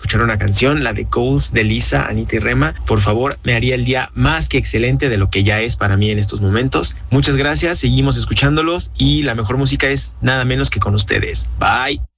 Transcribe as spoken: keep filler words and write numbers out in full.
escuchar una canción, la de Goals de Lisa, Anita y Rema. Por favor, me haría el día más que excelente de lo que ya es para mí en estos momentos. Muchas gracias, seguimos escuchándolos y la mejor música es nada menos que con ustedes. Bye.